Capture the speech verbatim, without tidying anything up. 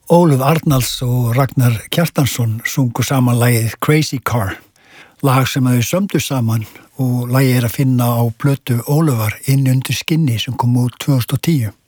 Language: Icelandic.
Ólöf Arnalds og Ragnar Kjartansson sungu saman lagið Crazy Car, lag sem þau sömdu saman og lagið er að finna á plötu Ólafar Inn undir skinni sem kom út tvö þúsund og tíu.